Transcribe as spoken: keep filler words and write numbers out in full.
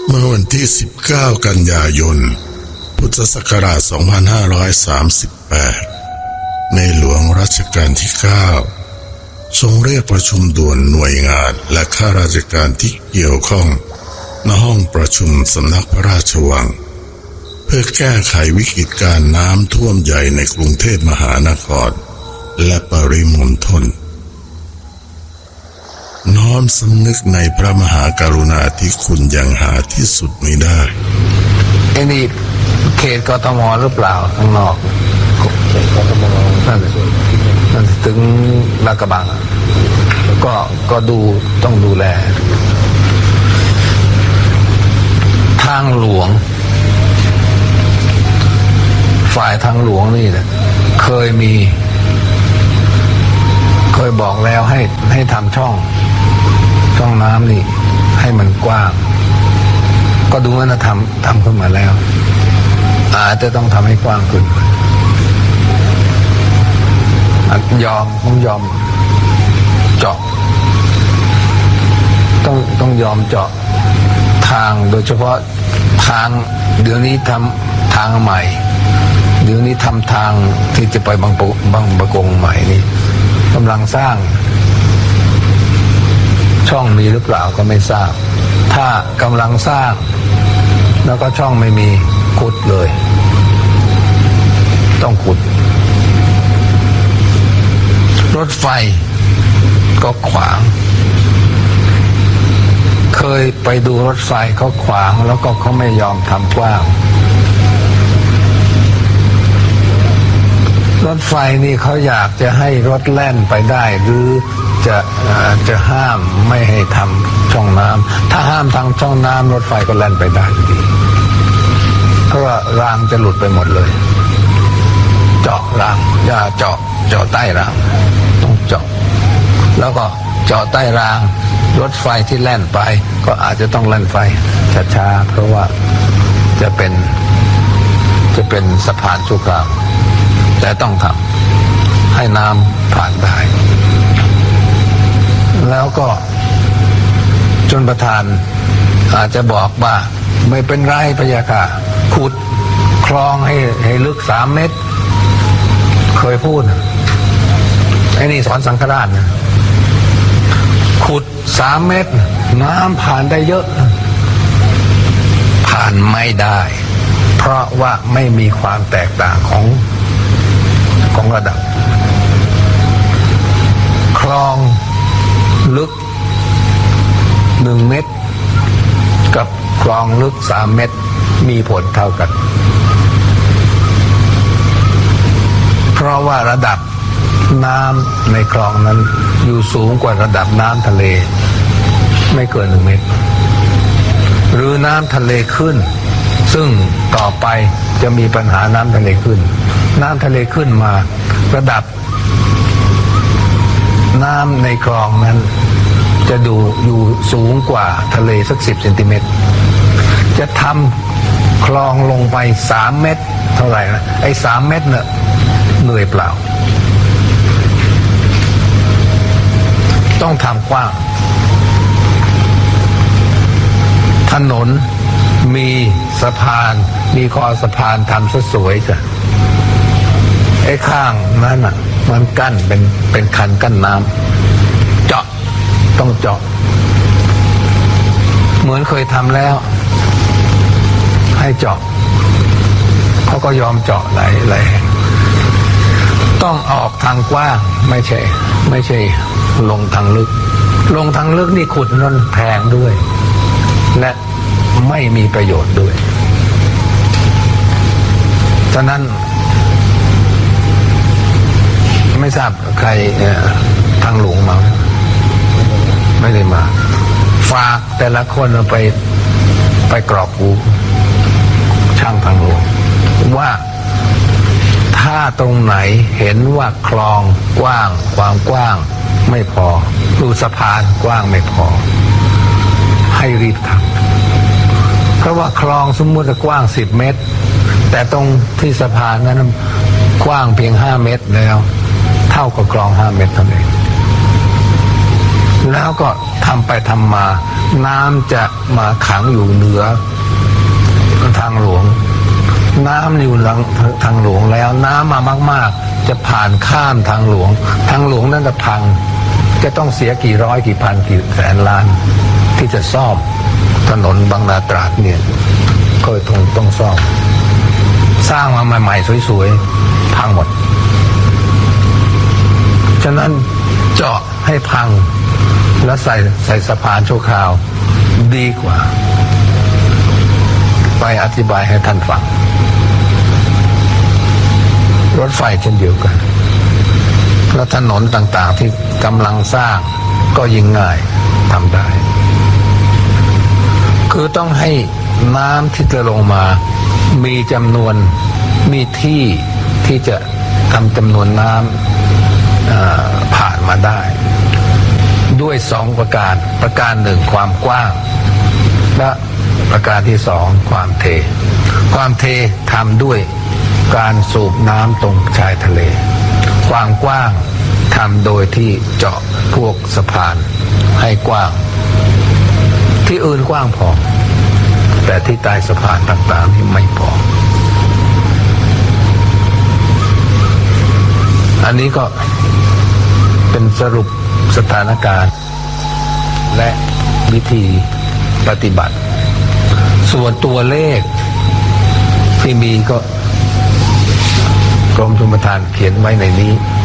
เมื่อวันที่สิบเก้ากันยายนพุทธศักราชสองพันห้าร้อยสามสิบแปดในหลวงรัชกาลที่เก้าทรงเรียกประชุมด่วนหน่วยงานและข้าราชการที่เกี่ยวข้องณห้องประชุมสำนักพระราชวังเพื่อแก้ไขวิกฤตการน้ำท่วมใหญ่ในกรุงเทพมหานครและปริมณฑลน้อมสำนึกในพระมหากรุณาธิคุณอย่างหาที่สุดไม่ได้ไอ้นี่เขตกทมหรือเปล่าข้างนอกเขตกทมนั่นนั่นถึงลาดกระบังก็ก็ดูต้องดูแลทางหลวงฝ่ายทางหลวงนี่แหละเคยมีเคยบอกแล้วให้ให้ทำช่องช่องน้ำนี่ให้มันกว้างก็ดูว่านะทำทำขึ้นมาแล้วอาจจะต้องทำให้กว้างขึ้นยอมต้องยอมเจาะต้องต้องยอมเจาะทางโดยเฉพาะทางเดี๋ยวนี้ทำทางใหม่เดี๋ยวนี้ทำทางที่จะไปบางปะบางปะกงใหม่นี่กำลังสร้างช่องมีหรือเปล่าก็ไม่ทราบถ้ากำลังสร้างแล้วก็ช่องไม่มีขุดเลยต้องขุดรถไฟก็ขวางเคยไปดูรถไฟเขาขวางแล้วก็เขาไม่ยอมทำกว้างรถไฟนี่เขาอยากจะให้รถแล่นไปได้หรือจะจะห้ามไม่ให้ทำช่องน้ำถ้าห้ามทางช่องน้ำรถไฟก็แล่นไปได้ดีเพราะว่ารางจะหลุดไปหมดเลยเจาะรางอย่าเจาะเจาะใต้รางต้องเจาะแล้วก็เจาะใต้รางรถไฟที่แล่นไปก็อาจจะต้องแล่นไฟช้าๆเพราะว่าจะเป็นจะเป็นสะพานชั่วคราวแต่ต้องทำให้น้ำผ่านได้แล้วก็จนประธานอาจจะบอกว่าไม่เป็นไรพะยะค่ะขุดคลองให้ให้ลึกสามเมตรเคยพูดไอ้นี่สอนสังฆราชนะขุดสามเมตรน้ำผ่านได้เยอะผ่านไม่ได้เพราะว่าไม่มีความแตกต่างของของระดับคลองลึกหนึ่งเมตรกับคลองลึกสามเมตรมีผลเท่ากันเพราะว่าระดับน้ำในคลองนั้นอยู่สูงกว่าระดับน้ำทะเลไม่เกินหนึ่งเมตรหรือน้ำทะเลขึ้นซึ่งต่อไปจะมีปัญหาน้ำทะเลขึ้นน้ำทะเลขึ้นมาระดับน้ำในคลองนั้นจะดูอยู่สูงกว่าทะเลสักสิบเซนติเมตรจะทำคลองลงไปสามเมตรเท่าไหร่นะไอ้สามเมตรเนี่ยเหนื่อยเปล่าต้องทำกว้างถนนมีสะพานมีคอสะพานทำซะสวยจ้ะไอ้ข้างนั้นอ่ะมันกั้นเป็นเป็นคันกั้นน้ำเจาะต้องเจาะเหมือนเคยทำแล้วให้เจาะเขาก็ยอมเจาะหลายหลายต้องออกทางกว้างไม่ใช่ไม่ใช่ลงทางลึกลงทางลึกนี่ขุดนั่นแพงด้วยและไม่มีประโยชน์ด้วยฉะนั้นไม่ทราบใครทางหลวงมาไม่ได้มาฝากแต่ละคนเอาไปไปกรอกหูช่างทางหลวงว่าถ้าตรงไหนเห็นว่าคลองกว้างความกว้างไม่พอดูสะพานกว้างไม่พอให้รีบทำเพราะว่าคลองสมมุติกว้างสิบเมตรแต่ตรงที่สะพานนั้นกว้างเพียงห้าเมตรแล้วเท่ากับคลองห้าเมตรเท่านั้นแล้วก็ทำไปทำมาน้ำจะมาขังอยู่เหนือทางหลวงน้ำอยู่หลังทางหลวงแล้วน้ำมามากๆจะผ่านข้ามทางหลวงทางหลวงนั่นจะพังจะต้องเสียกี่ร้อยกี่พันกี่แสนล้านที่จะซ่อมถนนบางนาตราดเนี่ยก็ต้องต้องซ่อมสร้างมาใหม่ๆสวยๆพังหมดฉะนั้นเจาะให้พังแล้วใส่ใส่สะพานชั่วคราวดีกว่าไปอธิบายให้ท่านฟังรถไฟเช่นเดียวกันแล้วถนนต่างๆที่กำลังสร้างก็ยิ่งง่ายทำได้คือต้องให้น้ำที่จะลงมามีจำนวนมีที่ที่จะทำจำนวนน้ำผ่านมาได้ด้วยสองประการประการหนึ่งความกว้างและประการที่สองความเทความเททำด้วยการสูบน้ำตรงชายทะเลความกว้างทำโดยที่เจาะพวกสะพานให้กว้างที่อื่นกว้างพอแต่ที่ใต้สะพานต่างๆนี่ไม่พออันนี้ก็เป็นสรุปสถานการณ์และวิธีปฏิบัติส่วนตัวเลขที่มีก็กรมชลประทานเขียนไว้ในนี้